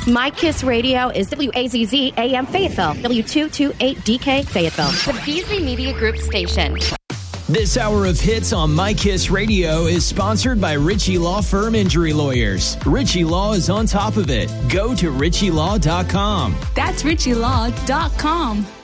My Kiss Radio is WAZZ AM Fayetteville, W228DK Fayetteville, the Beasley Media Group station. This hour of hits on My Kiss Radio is sponsored by Ritchie Law Firm Injury Lawyers. Ritchie Law is on top of it. Go to ritchielaw.com. That's ritchielaw.com.